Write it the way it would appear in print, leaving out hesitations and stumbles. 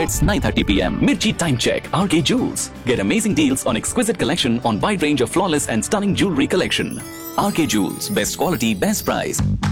It's 9:30 p.m. Mirchi Time Check. RK Jewels. Get amazing deals on exquisite collection on wide range of flawless and stunning jewelry collection. RK Jewels. Best quality, best price.